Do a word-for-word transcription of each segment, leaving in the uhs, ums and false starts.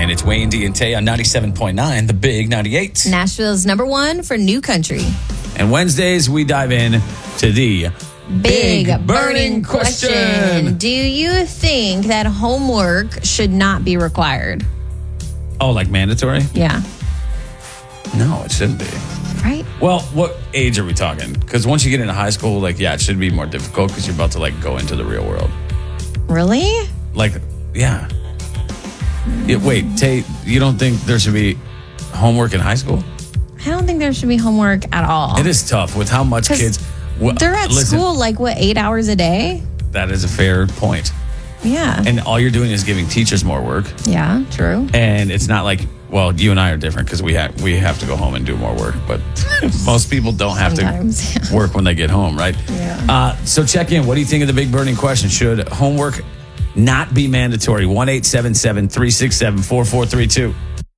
And it's Wayne D and Tay on ninety-seven point nine, the big ninety-eight. Nashville's number one for new country. And Wednesdays, we dive in to the Big, big burning question. question. Do you think that homework should not be required? Oh, like mandatory? Yeah. No, it shouldn't be. Right? Well, what age are we talking? Because once you get into high school, like, yeah, it should be more difficult because you're about to, like, go into the real world. Really? Like, yeah. yeah. Wait, Tay, you don't think there should be homework in high school? I don't think there should be homework at all. It is tough with how much kids... Well, they're at listen, school, like, what, eight hours a day? That is a fair point. Yeah. And all you're doing is giving teachers more work. Yeah, true. And it's not like, well, you and I are different because we have we have to go home and do more work. But most people don't have Sometimes, to yeah. work when they get home, right? Yeah. Uh, so check in. What do you think of the big burning question? Should homework not be mandatory? one eight seven seven, three six seven, four four three two.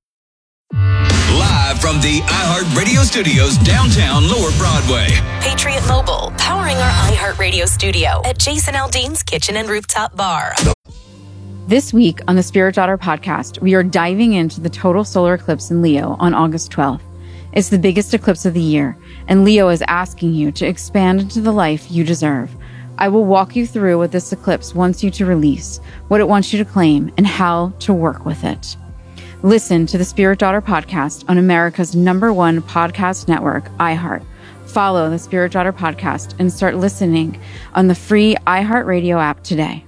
Live from the iHeartRadio studios downtown Lower Broadway. Patriot Mobile, powering our iHeartRadio studio at Jason Aldean's Kitchen and Rooftop Bar. This week on the Spirit Daughter podcast, we are diving into the total solar eclipse in Leo on August twelfth. It's the biggest eclipse of the year, and Leo is asking you to expand into the life you deserve. I will walk you through what this eclipse wants you to release, what it wants you to claim, and how to work with it. Listen to the Spirit Daughter podcast on America's number one podcast network, iHeart. Follow the Spirit Daughter podcast and start listening on the free iHeartRadio app today.